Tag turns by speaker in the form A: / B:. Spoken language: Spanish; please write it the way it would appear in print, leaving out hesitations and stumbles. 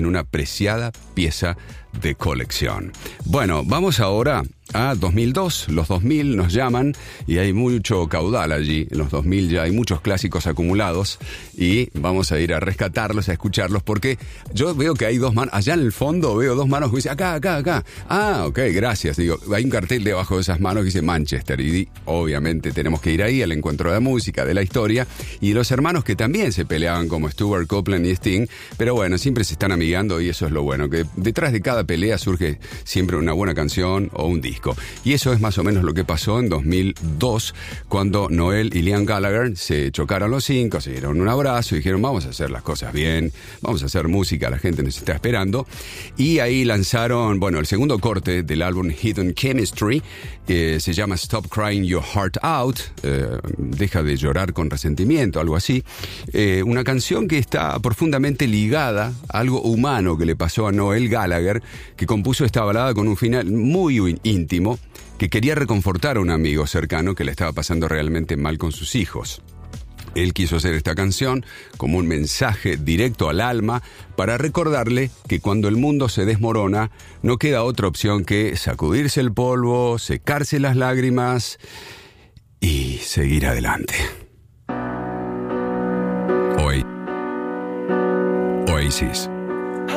A: una preciada pieza de colección. Bueno, vamos ahora a 2002. Los 2000 nos llaman y hay mucho caudal allí. En los 2000 ya hay muchos clásicos acumulados y vamos a ir a rescatarlos, a escucharlos, porque yo veo que hay dos manos. Allá en el fondo veo dos manos que dicen acá. Ah, ok, gracias. Digo, hay un cartel debajo de esas manos que dice Manchester y obviamente tenemos que ir ahí al encuentro de la música, de la historia y los hermanos que también se peleaban como Stuart Copeland y Sting, pero bueno, siempre se están amigando y eso es lo bueno, que detrás de cada pelea surge siempre una buena canción o un disco. Y eso es más o menos lo que pasó en 2002, cuando Noel y Liam Gallagher se chocaron los cinco, se dieron un abrazo y dijeron, vamos a hacer las cosas bien, vamos a hacer música, la gente nos está esperando. Y ahí lanzaron, bueno, el segundo corte del álbum Hidden Chemistry, que se llama Stop Crying Your Heart Out, deja de llorar con resentimiento, algo así. Una canción que está profundamente ligada a algo humano que le pasó a Noel Gallagher, que compuso esta balada con un final muy íntimo, que quería reconfortar a un amigo cercano que le estaba pasando realmente mal con sus hijos. Él quiso hacer esta canción como un mensaje directo al alma para recordarle que cuando el mundo se desmorona no queda otra opción que sacudirse el polvo, secarse las lágrimas y seguir adelante. Oasis.